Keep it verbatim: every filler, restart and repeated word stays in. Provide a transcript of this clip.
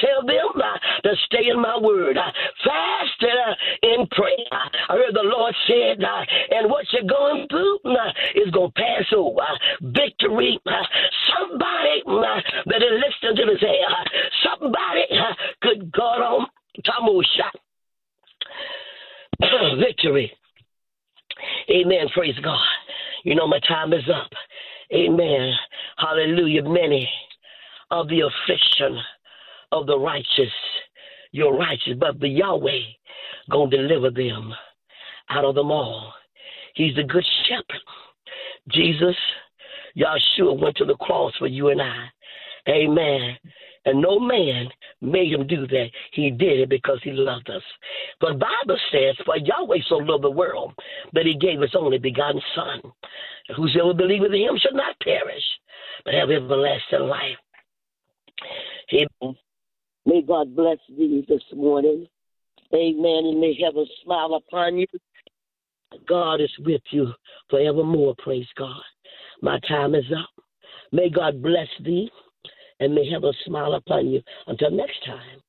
tell them uh, to stay in my word. Uh, fast uh, in prayer. I heard the Lord said, uh, and what you're going through uh, is going to pass over. Victory. Uh, somebody uh, that is listening to this here, uh, somebody uh, could God on Tamusha. Victory. Amen. Praise God. You know, my time is up. Amen. Hallelujah. Many of the affliction of the righteous, you're righteous, but the Yahweh going to deliver them out of them all. He's the good shepherd. Jesus, Yahshua went to the cross for you and I. Amen. And no man made him do that. He did it because he loved us. But the Bible says, for Yahweh so loved the world that he gave his only begotten Son. Whosoever believeth in him shall not perish, but have everlasting life. Amen. May God bless thee this morning. Amen. And may heaven smile upon you. God is with you forevermore. Praise God. My time is up. May God bless thee. And may heaven smile upon you. Until next time,